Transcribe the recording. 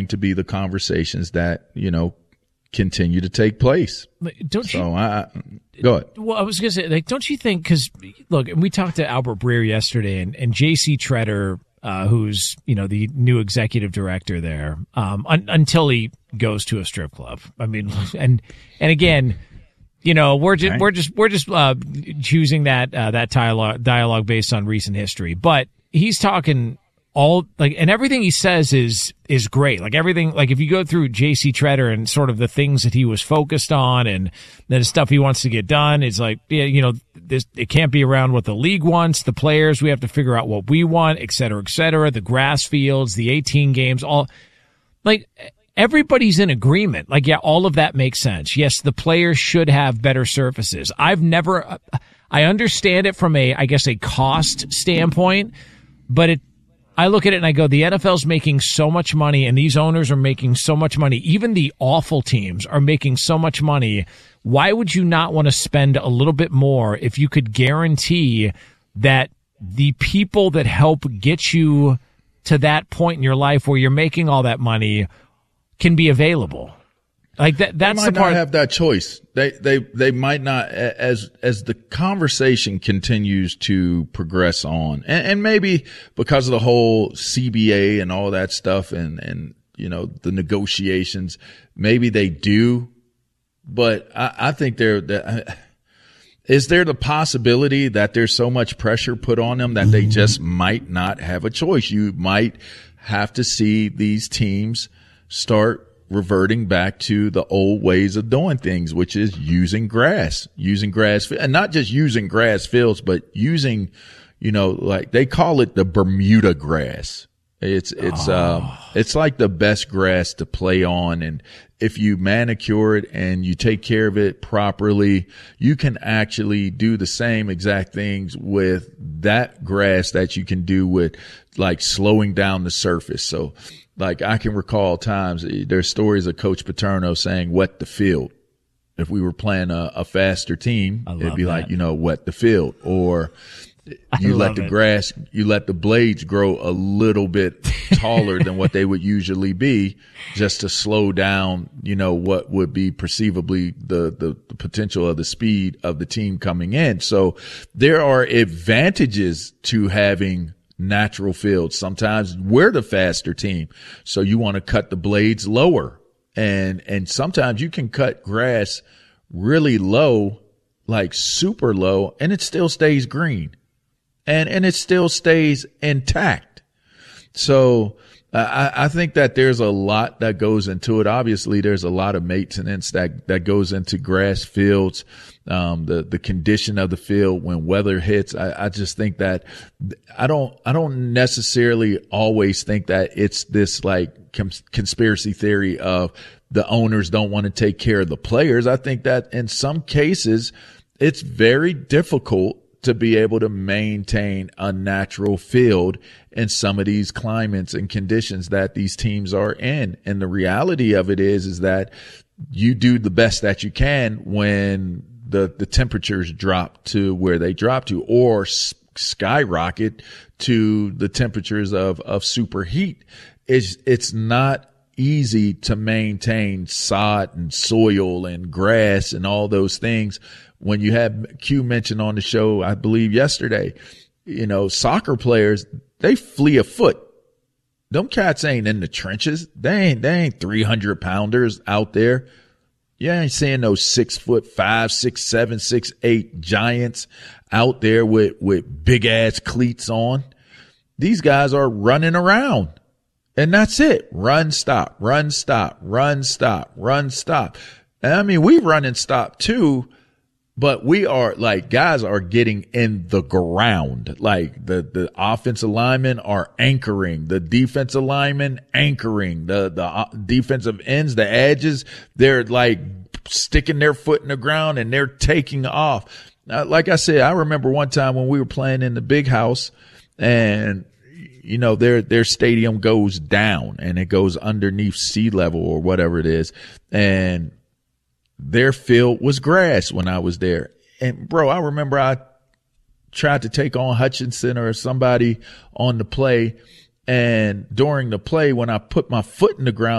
to be the conversations that, continue to take place. Go ahead. Well, I was going to say, don't you think, because, look, we talked to Albert Breer yesterday, and J.C. Treader, who's, the new executive director there, until he goes to a strip club. I mean, and again, we're just choosing that dialogue based on recent history, but he's talking and everything he says is great. Like everything, like if you go through J.C. Treader and sort of the things that he was focused on and the stuff he wants to get done, it's like, it can't be around what the league wants, the players, we have to figure out what we want, et cetera, the grass fields, the 18 games, all like everybody's in agreement. Like, yeah, all of that makes sense. Yes, the players should have better surfaces. I understand it from a cost standpoint, but I look at it and I go, the NFL's making so much money and these owners are making so much money. Even the awful teams are making so much money. Why would you not want to spend a little bit more if you could guarantee that the people that help get you to that point in your life where you're making all that money can be available? Like that's the part. They might not have that choice. They might not, as the conversation continues to progress on, and maybe because of the whole CBA and all that stuff, and the negotiations, maybe they do. But I think is there the possibility that there's so much pressure put on them that they just might not have a choice? You might have to see these teams start reverting back to the old ways of doing things, which is using grass, and not just using grass fields, but using, like they call it the Bermuda grass. It's like the best grass to play on. And if you manicure it and you take care of it properly, you can actually do the same exact things with that grass that you can do with like slowing down the surface. So, like I can recall times there's stories of Coach Paterno saying wet the field. If we were playing a faster team, it'd be like, wet the field, or you let the blades grow a little bit taller than what they would usually be just to slow down, what would be perceivably the potential of the speed of the team coming in. So there are advantages to having natural fields. Sometimes we're the faster team, so you want to cut the blades lower, and sometimes you can cut grass really low, like super low, and it still stays green, and it still stays intact. So I think that there's a lot that goes into it. Obviously, there's a lot of maintenance that goes into grass fields. The condition of the field when weather hits. I just think that I don't necessarily always think that it's this like conspiracy theory of the owners don't want to take care of the players. I think that in some cases it's very difficult to be able to maintain a natural field in some of these climates and conditions that these teams are in. And the reality of it is that you do the best that you can when the temperatures drop to where they drop to, or skyrocket to the temperatures of superheat. It's not easy to maintain sod and soil and grass and all those things. When you had Q mentioned on the show, I believe yesterday, soccer players, they flee afoot. Them cats ain't in the trenches. They ain't 300-pounders out there. You ain't seeing those 6'5", 6'7", 6'8" giants out there with big ass cleats on. These guys are running around, and that's it. Run, stop, run, stop, run, stop, run, stop. And I mean, we run and stop too, but we are like, guys are getting in the ground. Like the offensive linemen are anchoring, the defensive linemen anchoring, the defensive ends, the edges, they're like sticking their foot in the ground and they're taking off. Like I said, I remember one time when we were playing in the big house and, their stadium goes down and it goes underneath sea level or whatever it is. And their field was grass when I was there. And bro, I remember I tried to take on Hutchinson or somebody on the play. And during the play, when I put my foot in the ground,